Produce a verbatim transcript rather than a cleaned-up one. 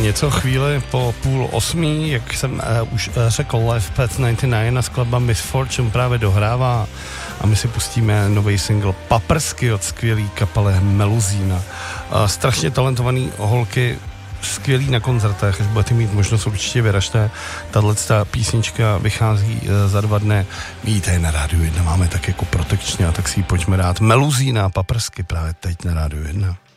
něco chvíli po půl osmí, jak jsem uh, už uh, řekl, Live Pet devadesát devět a skladba Miss Fortune právě dohrává a my si pustíme nový single Paprsky od skvělý kapely Meluzína. Uh, strašně talentovaný holky, skvělý na koncertech, až budete mít možnost, určitě vyražte. Tato písnička vychází uh, za dva dny. Víte, je na Rádiu jedna, máme tak jako protekčně, a tak si ji pojďme dát. Meluzína, Paprsky právě teď na Rádiu jedna.